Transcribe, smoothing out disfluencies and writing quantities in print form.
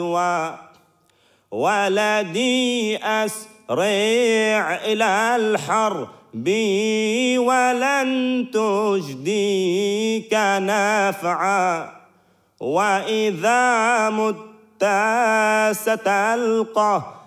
ولدي أسرع إلى الحرب ولن تجديك نافعا، وإذا مت ستلقى